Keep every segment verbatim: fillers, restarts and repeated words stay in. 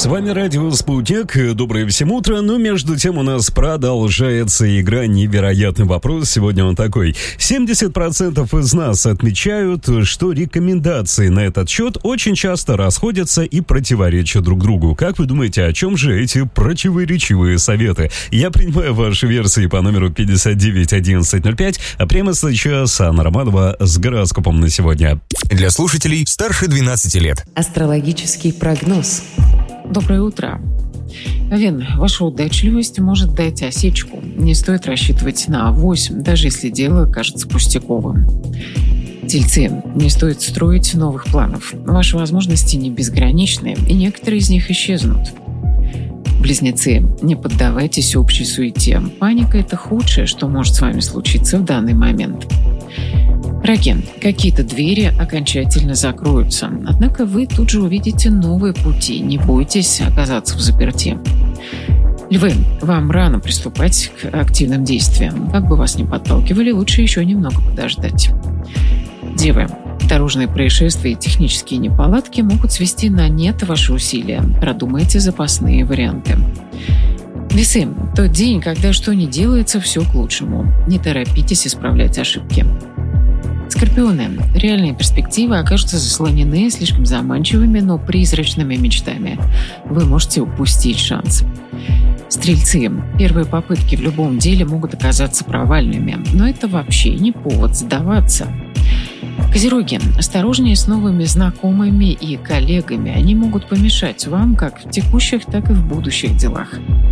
С вами Радио Спутник. Доброе всем утро. Но между тем у нас продолжается игра «Невероятный вопрос». Сегодня он такой. семьдесят процентов из нас отмечают, что рекомендации на этот счет очень часто расходятся и противоречат друг другу. Как вы думаете, о чем же эти противоречивые советы? Я принимаю ваши версии по номеру пятьдесят девять одиннадцать ноль пять. А прямо сейчас Анна Романова с гороскопом на сегодня. Для слушателей старше двенадцати лет. Астрологический прогноз. Доброе утро. Овен, ваша удачливость может дать осечку. Не стоит рассчитывать на авось, даже если дело кажется пустяковым. Тельцы, не стоит строить новых планов. Ваши возможности не безграничны, и некоторые из них исчезнут. Близнецы, не поддавайтесь общей суете. Паника – это худшее, что может с вами случиться в данный момент. Раки, какие-то двери окончательно закроются, однако вы тут же увидите новые пути, не бойтесь оказаться в заперти. Львы, вам рано приступать к активным действиям. Как бы вас ни подталкивали, лучше еще немного подождать. Девы, дорожные происшествия и технические неполадки могут свести на нет ваши усилия. Продумайте запасные варианты. Весы, тот день, когда что ни делается, все к лучшему. Не торопитесь исправлять ошибки. Скорпионы. Реальные перспективы окажутся заслонены слишком заманчивыми, но призрачными мечтами. Вы можете упустить шанс. Стрельцы. Первые попытки в любом деле могут оказаться провальными, но это вообще не повод сдаваться. Козероги. Осторожнее с новыми знакомыми и коллегами. Они могут помешать вам как в текущих, так и в будущих делах.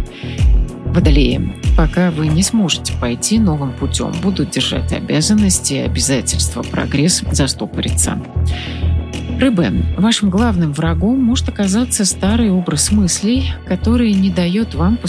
Водолеи. Пока вы не сможете пойти новым путем, будут держать обязанности и обязательства, прогресс застопорится. Рыбы. Вашим главным врагом может оказаться старый образ мыслей, который не дает вам